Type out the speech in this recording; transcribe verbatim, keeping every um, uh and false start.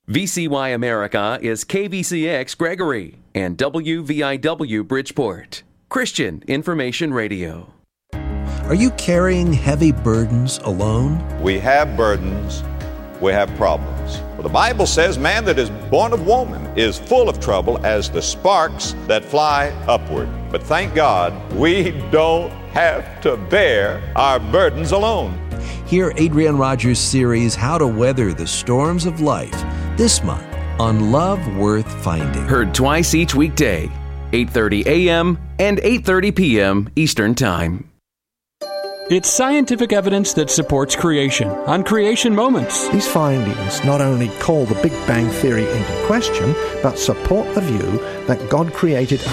V C Y America is K V C X Gregory and W V I W Bridgeport. Christian Information Radio. Are you carrying heavy burdens alone? We have burdens. We have problems. Well, the Bible says man that is born of woman is full of trouble as the sparks that fly upward. But thank God we don't have to bear our burdens alone. Hear Adrian Rogers' series, How to Weather the Storms of Life, this month on Love Worth Finding. Heard twice each weekday, eight thirty a.m. and eight thirty p.m. Eastern Time. It's scientific evidence that supports creation on Creation Moments. These findings not only call the Big Bang Theory into question, but support the view that God created